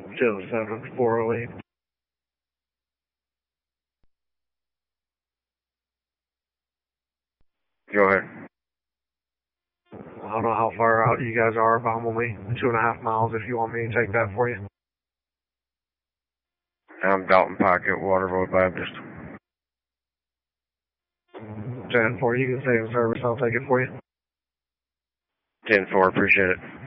27408. Go ahead. I don't know how far out you guys are, but I'm only 2.5 miles if you want me to take that for you. I'm Dalton Pocket, Water Road Baptist. 10-4, you can stay in service. I'll take it for you. 10-4, appreciate it.